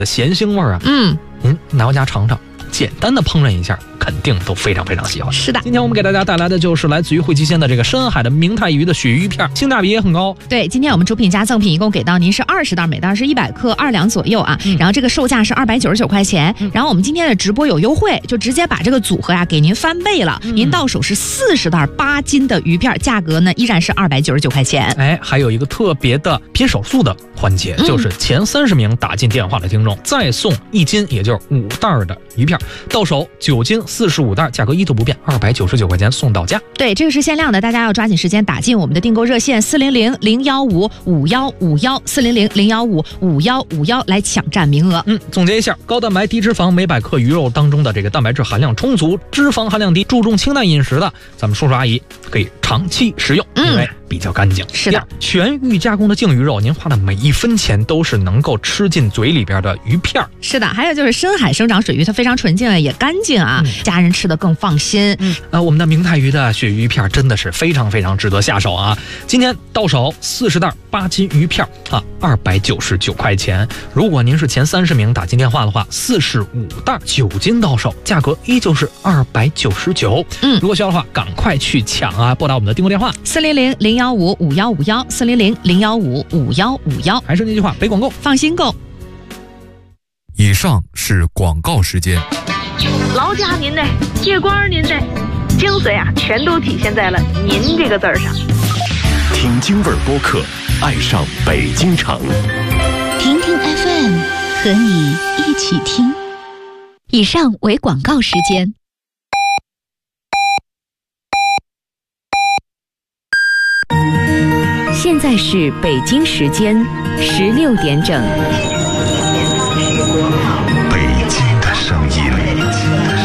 咸腥味儿啊，您拿回家尝尝，简单的烹饪一下，肯定都非常非常喜欢。 是的， 今天我们给大家带来的就是来自于惠集鲜的这个深海的明太鱼的鳕鱼片，性价比也很高。 对，今天我们主品加赠品一共给到您是20袋，每袋是100克，2两左右啊。然后这个售价是299块钱。然后我们今天的直播有优惠，就直接把这个组合呀给您翻倍了，您到手是40袋8斤的鱼片，价格呢依然是299块钱。 哎，还有一个特别的拼手速的环节，就是前30名打进电话的听众再送1斤，也就是5袋的鱼片，到手9斤45袋，价格一度不变，299块钱送到家。 对，这个是限量的，大家要抓紧时间打进我们的订购热线400-015-5151，400-015-5151来抢占名额。 总结一下，高蛋白低脂肪每百克鱼肉当中的这个蛋白质含量充足，脂肪含量低，注重清淡饮食的，咱们叔叔阿姨可以长期食用，因为比较干净。 是的， 全预加工的净鱼肉，您花的每一分钱都是能够吃进嘴里边的鱼片。 是的，还有就是深海生长水域，它非常纯净也干净啊，家人吃的更放心。 我们的明太鱼的鳕鱼片真的是非常非常值得下手啊！今天到手40袋8斤鱼片啊，299块钱。如果您是前30名打进电话的话，45袋9斤到手，价格依旧是299。如果需要的话，赶快去抢啊！拨打我们的订购电话 400-015-5151，400-015-5151。 还是那句话，北广购， 放心购。 以上是广告时间。 劳驾您的，借光您的，精髓啊，全都体现在了“您”这个字儿上。 听京味儿播客，爱上北京城。 听听 FM， 和你一起听。以上为广告时间。现在是北京时间16点整。